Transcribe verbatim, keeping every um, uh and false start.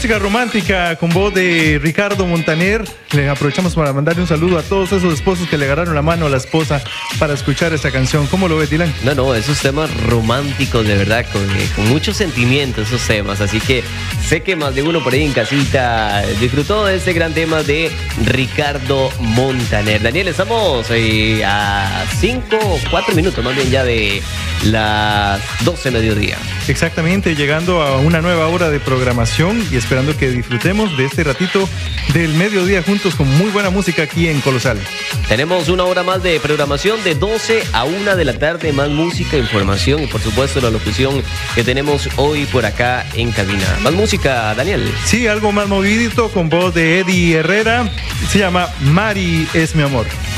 Música romántica con voz de Ricardo Montaner. Le aprovechamos para mandarle un saludo a todos esos esposos que le agarraron la mano a la esposa para escuchar esta canción. ¿Cómo lo ves, Dylan? No, no, esos temas románticos, de verdad, con, con mucho sentimiento esos temas. Así que sé que más de uno por ahí en casita disfrutó de este gran tema de Ricardo Montaner. Daniel, estamos eh, a cinco, cuatro minutos más bien ya de las doce de mediodía. Exactamente, llegando a una nueva hora de programación y esperando que disfrutemos de este ratito del mediodía juntos con muy buena música aquí en Colosal. Tenemos una hora más de programación de doce a una de la tarde, más música, información y por supuesto la locución que tenemos hoy por acá en cabina. Más música, Daniel. Sí, algo más movidito con voz de Eddie Herrera. Se llama Mari es mi amor.